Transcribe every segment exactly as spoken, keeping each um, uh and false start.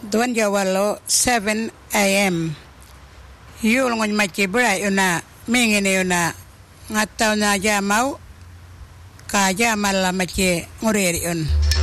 Duan Jawalo seven a.m. Yulngon machibra yuna mingini yuna ngataw na jamaw ka jamal la machi nguriri yun.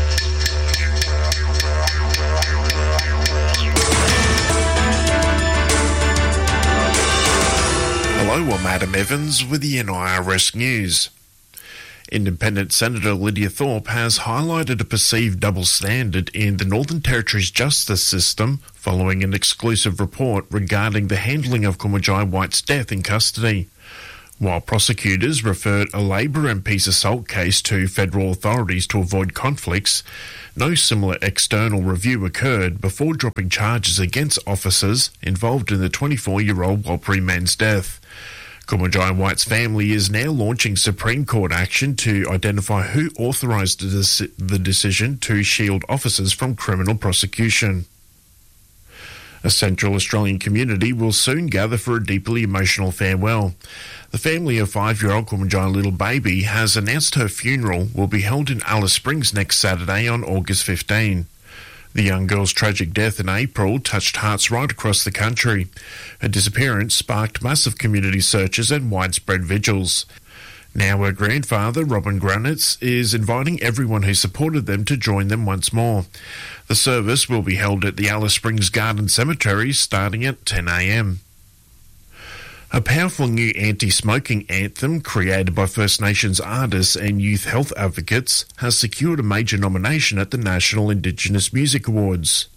Hello, I'm Adam Evans with the N I R S News. Independent Senator Lydia Thorpe has highlighted a perceived double standard in the Northern Territory's justice system following an exclusive report regarding the handling of Kumanjai White's death in custody. While prosecutors referred a Labor M P's assault case to federal authorities to avoid conflicts, no similar external review occurred before dropping charges against officers involved in the twenty-four-year-old Warlpiri man's death. Kumanjai White's family is now launching Supreme Court action to identify who authorised the decision to shield officers from criminal prosecution. A Central Australian community will soon gather for a deeply emotional farewell. The family of five-year-old Kumanjai little baby has announced her funeral will be held in Alice Springs next Saturday on August fifteenth. The young girl's tragic death in April touched hearts right across the country. Her disappearance sparked massive community searches and widespread vigils. Now her grandfather, Robin Granitz, is inviting everyone who supported them to join them once more. The service will be held at the Alice Springs Garden Cemetery starting at ten a.m. A powerful new anti-smoking anthem created by First Nations artists and youth health advocates has secured a major nomination at the National Indigenous Music Awards.